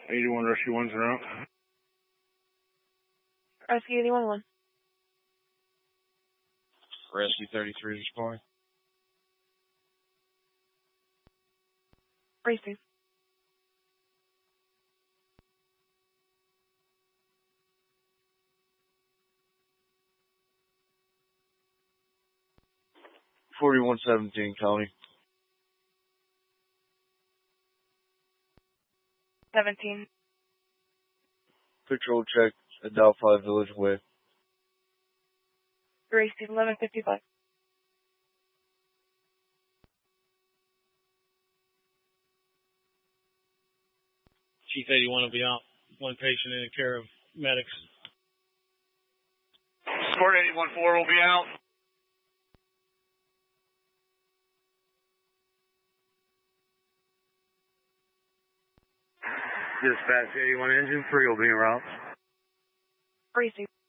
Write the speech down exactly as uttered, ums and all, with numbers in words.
eighty-one Rescue one's en route. Rescue eighty-one one. Rescue thirty-three is responding. Racing. forty-one seventeen, County. seventeen. Patrol check at Delphi Village Way. Racing eleven fifty-five. Chief eighty-one will be out. One patient in care of medics. Sport eighty-one four will be out. Dispatch eighty-one engine three will be en route. Racing.